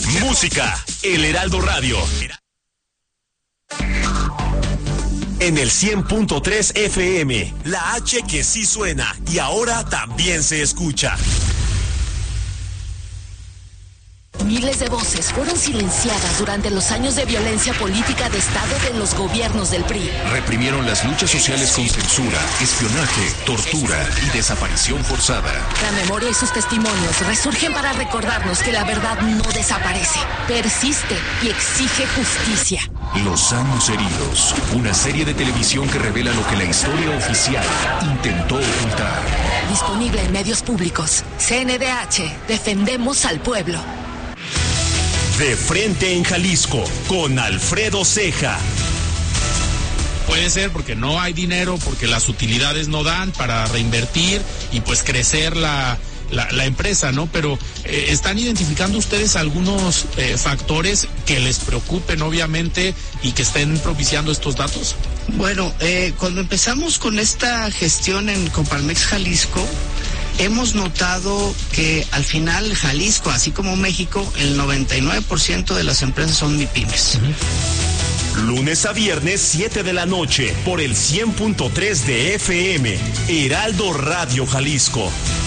Música, El Heraldo Radio. En el 100.3 FM, la H que sí suena y ahora también se escucha. Miles de voces fueron silenciadas durante los años de violencia política de Estado de los gobiernos del PRI. Reprimieron las luchas sociales con censura, espionaje, tortura y desaparición forzada. La memoria y sus testimonios resurgen para recordarnos que la verdad no desaparece, persiste y exige justicia. Los años heridos, una serie de televisión que revela lo que la historia oficial intentó ocultar. Disponible en medios públicos. CNDH, defendemos al pueblo. De frente en Jalisco, con Alfredo Ceja. Puede ser porque no hay dinero, porque las utilidades no dan para reinvertir y pues crecer la empresa, ¿no? Pero ¿están identificando ustedes algunos factores que les preocupen, obviamente, y que estén propiciando estos datos? Bueno, cuando empezamos con esta gestión en Coparmex Jalisco, hemos notado que al final Jalisco, así como México, el 99% de las empresas son MIPYMES. Lunes a viernes, 7 de la noche, por el 100.3 de FM, Heraldo Radio Jalisco.